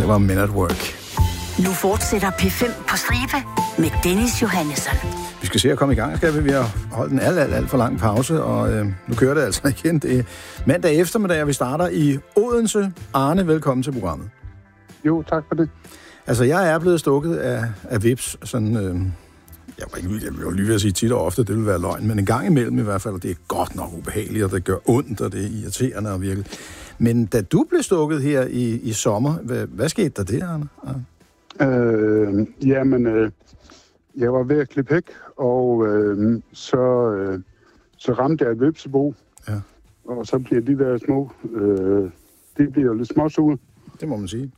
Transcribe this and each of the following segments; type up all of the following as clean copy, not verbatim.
her var Men at Work. Nu fortsætter P5 på stribe med Dennis Johannesson. Vi skal se at komme i gang, skal vi. Vi har holdt en alt for lang pause, og nu kører det altså igen. Det er mandag eftermiddag, og vi starter i Odense. Arne, velkommen til programmet. Jo, tak for det. Altså, jeg er blevet stukket af vips, sådan... Jeg vil lige ved at sige tit og ofte, det vil være løgn, men en gang imellem i hvert fald, og det er godt nok ubehageligt, og det gør ondt, og det er irriterende og virkelig. Men da du blev stukket her i sommer, hvad skete der der, Arne? Jeg var ved at klippe hæk, og så ramte jeg et vipsebo, ja. Og så bliver de der små, de bliver lidt småsure. Det må man sige.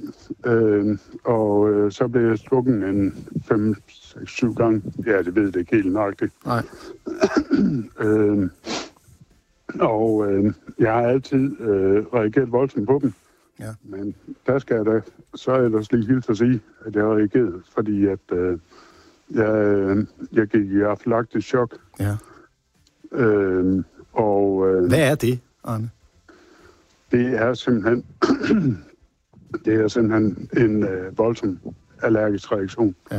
Så blev jeg strukket en 5-6-7 gange. Ja, det ved det ikke helt nøjagtigt. Nej. Jeg har altid reageret voldsomt på dem. Ja. Men der skal jeg da så ellers lige hilse at sige, at jeg har reageret, fordi at jeg gik i aflagtigt chok. Ja. Hvad er det, Arne? Det er simpelthen en voldsom allergisk reaktion. Ja.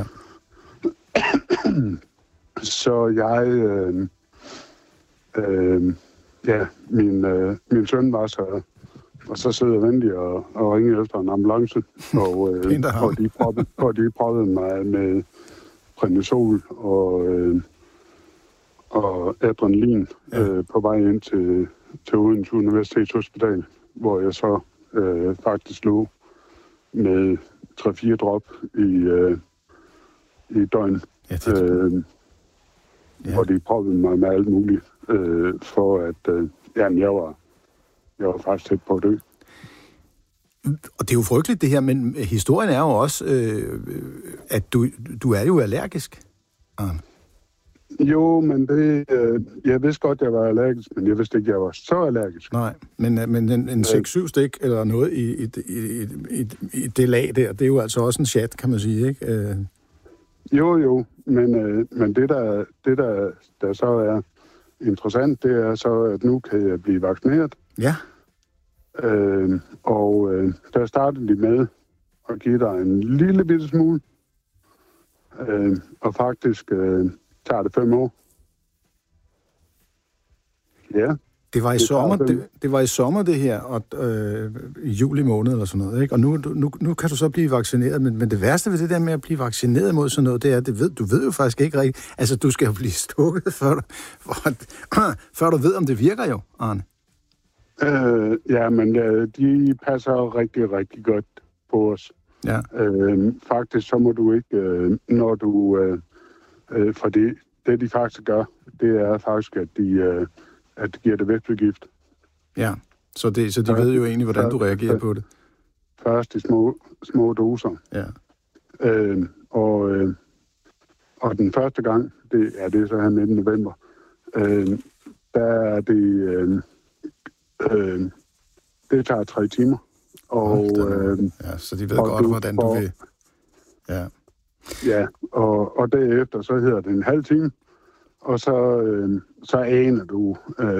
Så min søn var så sød og venlig og ringede efter en ambulance, og de proppede mig med prednisol og adrenalin på vej ind til Odense Universitetshospital, hvor jeg så faktisk lå med 3-4 drop i døgn. Ja, og de proppede mig med alt muligt, for at jeg var faktisk tæt på at dø. Og det er jo frygteligt det her, men historien er jo også, at du er jo allergisk. Jo, men jeg vidste godt, at jeg var allergisk, men jeg vidste ikke, at jeg var så allergisk. Nej, men en 6-7 stik eller noget i det lag der, det er jo altså også en chat, kan man sige, ikke? Jo, men det der så er interessant, det er så, at nu kan jeg blive vaccineret. Ja. Der startede de med at give dig en lille bitte smule, og faktisk tager det 5 år. Ja. Det var i sommer det her, og i juli måned eller sådan noget, ikke? Og nu kan du så blive vaccineret, men det værste ved det der med at blive vaccineret mod sådan noget, det er, du ved jo faktisk ikke rigtigt. Altså, du skal jo blive stukket, før du ved, om det virker jo, Arne. De passer rigtig, rigtig godt på os. Ja. Faktisk så må du ikke, når du... for det de faktisk gør, det er faktisk, at de giver det vipsegift. Ja, så de ved jo egentlig, hvordan du reagerer på det. Først i små doser. Ja. Og den første gang, det er så her 19. november, der er det... det tager 3 timer. Så de ved godt, hvordan du vil... Ja. Ja, og derefter så hedder det en halv time, og så aner du,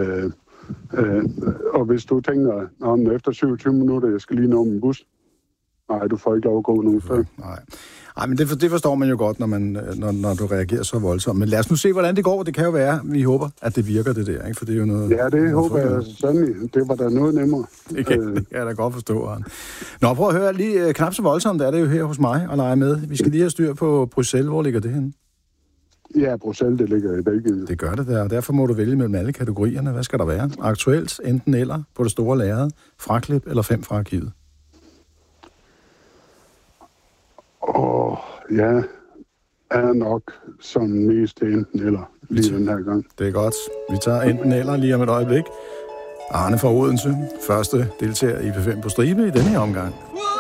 og hvis du tænker, om efter 27 minutter, jeg skal lige nå min bus, nej, du får ikke lov at gå nogen sted. Nej, men det forstår man jo godt, når du reagerer så voldsomt. Men lad os nu se, hvordan det går. Det kan jo være, vi håber, at det virker det der, ikke? For det er jo noget... Ja, det håber jeg sandelig. Det var da noget nemmere. Det kan jeg da godt forstå, Arne. Nå, prøv at høre, lige knap så voldsomt er det jo her hos mig at lege med. Vi skal lige have styr på Bruxelles. Hvor ligger det henne? Ja, Bruxelles, det ligger i Belgien. Det gør det der, og derfor må du vælge mellem alle kategorierne. Hvad skal der være? Aktuelt, enten eller, på det store lærred, fraklip eller 5 fra arkivet? Jeg er nok som mest enten eller lige den her gang. Det er godt. Vi tager enten eller lige om et øjeblik. Arne fra Odense, første deltager i P5 på stribe i denne her omgang.